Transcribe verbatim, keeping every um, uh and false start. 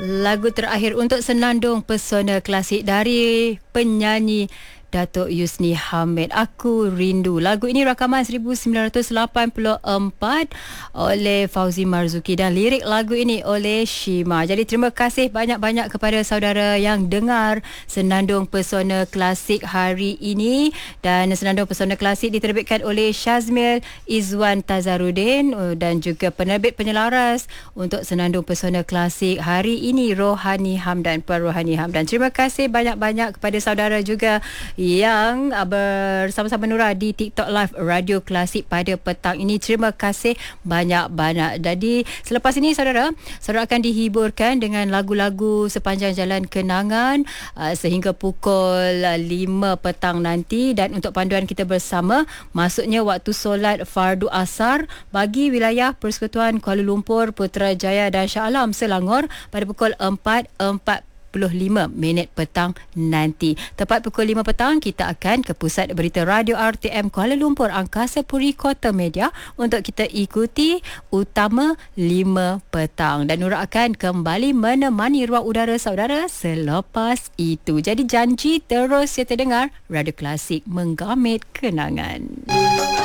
Lagu terakhir untuk Senandung Pesona Klasik dari penyanyi Datuk Yusni Hamid, Aku Rindu. Lagu ini rakaman seribu sembilan ratus lapan puluh empat oleh Fauzi Marzuki dan lirik lagu ini oleh Shima. Jadi terima kasih banyak-banyak kepada saudara yang dengar Senandung Pesona Klasik hari ini. Dan Senandung Pesona Klasik diterbitkan oleh Syazmil Izwan Tazarudin dan juga penerbit penyelaras untuk Senandung Pesona Klasik hari ini, Rohani Hamdan, Puan Rohani Hamdan. Terima kasih banyak-banyak kepada saudara juga yang bersama-sama Nura di TikTok Live Radio Klasik pada petang ini. Terima kasih banyak-banyak. Jadi selepas ini saudara, saudara akan dihiburkan dengan lagu-lagu sepanjang jalan kenangan uh, sehingga pukul lima petang nanti. Dan untuk panduan kita bersama, masuknya waktu solat fardu asar bagi wilayah Persekutuan Kuala Lumpur, Putrajaya dan Shah Alam Selangor pada pukul empat empat puluh lima minit petang nanti. Tepat pukul lima petang kita akan ke Pusat Berita Radio R T M Kuala Lumpur Angkasa Puri Kota Media untuk kita ikuti Utama lima petang. Dan Nura akan kembali menemani ruang udara saudara selepas itu. Jadi janji terus saya terdengar Radio Klasik menggamit kenangan.